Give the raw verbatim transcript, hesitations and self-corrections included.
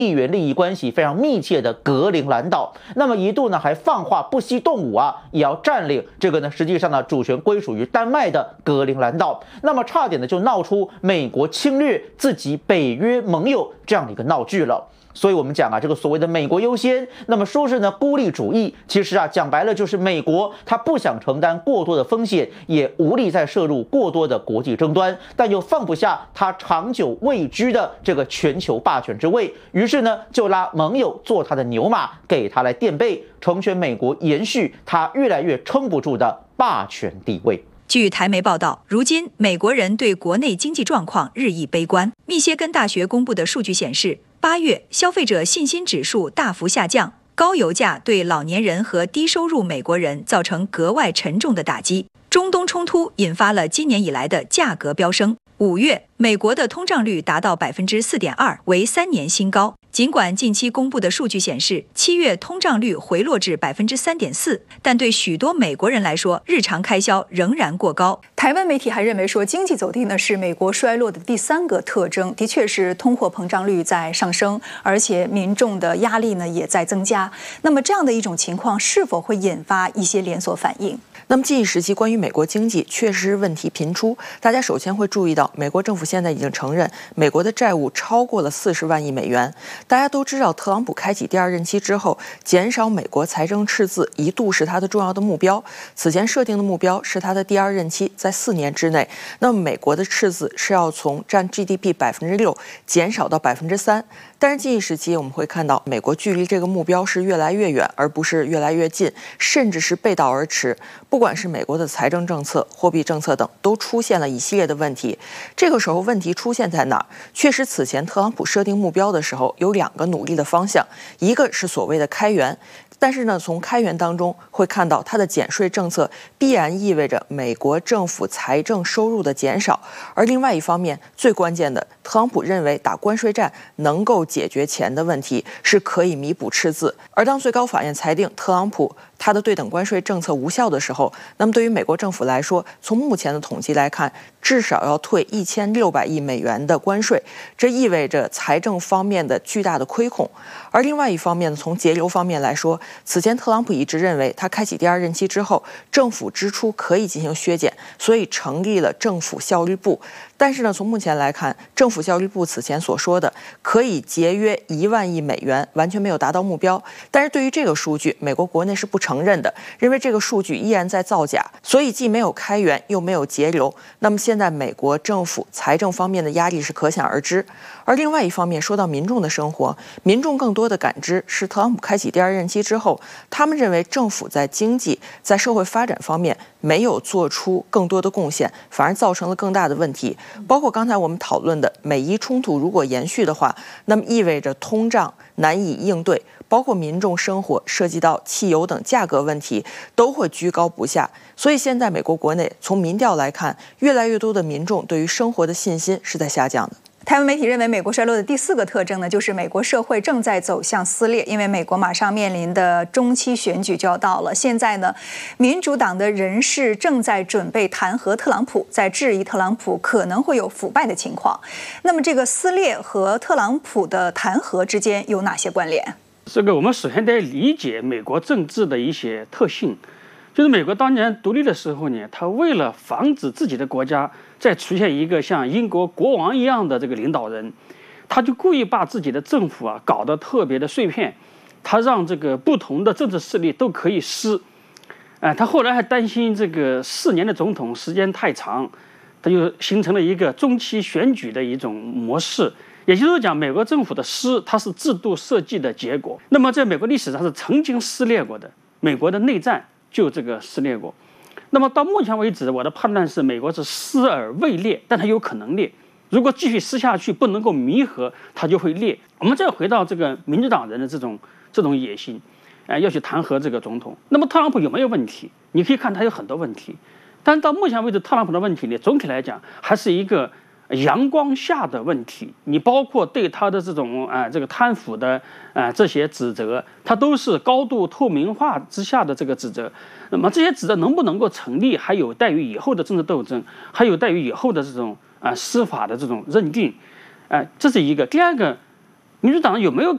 地缘利益关系非常密切的格陵兰岛，那么一度呢还放话不惜动武啊，也要占领这个呢实际上呢主权归属于丹麦的格陵兰岛，那么差点呢就闹出美国侵略自己北约盟友这样的一个闹剧了。所以我们讲啊，这个所谓的美国优先，那么说是呢孤立主义，其实啊讲白了就是美国他不想承担过多的风险，也无力再涉入过多的国际争端，但又放不下他长久位居的这个全球霸权之位，于是呢就拉盟友做他的牛马，给他来垫背，成全美国延续他越来越撑不住的霸权地位。 据台媒报道，如今美国人对国内经济状况日益悲观。密歇根大学公布的数据显示，八月消费者信心指数大幅下降，高油价对老年人和低收入美国人造成格外沉重的打击。中东冲突引发了今年以来的价格飙升。五月，美国的通胀率达到百分之四点二，为三年新高。尽管近期公布的数据显示，七月通胀率回落至百分之三点四，但对许多美国人来说，日常开销仍然过高。 台湾媒体还认为说，经济走低呢是美国衰落的第三个特征，的确是通货膨胀率在上升，而且民众的压力呢也在增加。那么这样的一种情况，是否会引发一些连锁反应？ 那么近一时期关于美国经济确实问题频出，大家首先会注意到，美国政府现在已经承认美国的债务超过了四十万亿美元。大家都知道，特朗普开启第二任期之后，减少美国财政赤字一度是他的重要的目标。此前设定的目标是他的第二任期在四年之内，那么美国的赤字是要从占 G D P 百分之六减少到百分之三。但是近一时期我们会看到，美国距离这个目标是越来越远，而不是越来越近，甚至是背道而驰。不管是美国的财政政策、货币政策等，都出现了一系列的问题。这个时候问题出现在哪儿？确实，此前特朗普设定目标的时候有两个努力的方向，一个是所谓的开源。但是呢，从开源当中会看到，它的减税政策必然意味着美国政府财政收入的减少。而另外一方面，最关键的，特朗普认为打关税战能够解决钱的问题，是可以弥补赤字。而当最高法院裁定特朗普他的对等关税政策无效的时候，那么对于美国政府来说，从目前的统计来看，至少要退一千六百亿美元的关税，这意味着财政方面的巨大的亏空。而另外一方面，从节流方面来说，此前特朗普一直认为，他开启第二任期之后，政府支出可以进行削减，所以成立了政府效率部。但是呢，从目前来看，政府效率部此前所说的可以节约一万亿美元，完全没有达到目标。但是对于这个数据，美国国内是不承认的，认为这个数据依然在造假，所以既没有开源，又没有节流。那么现在美国政府财政方面的压力是可想而知。而另外一方面，说到民众的生活，民众更多的感知是特朗普开启第二任期之后，他们认为政府在经济、在社会发展方面没有做出更多的贡献，反而造成了更大的问题。包括刚才我们讨论的美伊冲突如果延续的话，那么意味着通胀难以应对，包括民众生活涉及到汽油等价格问题都会居高不下。所以现在美国国内从民调来看，越来越多的民众对于生活的信心是在下降的。 台湾媒体认为，美国衰落的第四个特征呢，就是美国社会正在走向撕裂，因为美国马上面临的中期选举就要到了。现在呢，民主党的人士正在准备弹劾特朗普，在质疑特朗普可能会有腐败的情况。那么，这个撕裂和特朗普的弹劾之间有哪些关联？ 这个我们首先得理解美国政治的一些特性。就是美国当年独立的时候呢，他为了防止自己的国家再出现一个像英国国王一样的这个领导人，他就故意把自己的政府啊搞得特别的碎片，他让这个不同的政治势力都可以施。哎，他后来还担心这个四年的总统时间太长，他就形成了一个中期选举的一种模式。也就是讲，美国政府的施，它是制度设计的结果。那么在美国历史上是曾经撕裂过的，美国的内战就这个撕裂过。那么到目前为止，我的判断是美国是撕而未裂，但它有可能裂。如果继续撕下去，不能够弥合，它就会裂。我们再回到这个民主党人的这种这种野心，呃，要去弹劾这个总统。那么特朗普有没有问题？你可以看他有很多问题，但是到目前为止，特朗普的问题呢，总体来讲还是一个阳光下的问题。你包括对他的这种啊、呃、这个贪腐的啊、呃、这些指责，它都是高度透明化之下的这个指责。那么这些指责能不能够成立，还有待于以后的政治斗争，还有待于以后的这种啊、呃、司法的这种认定。呃，这是一个。第二个，民主党有没有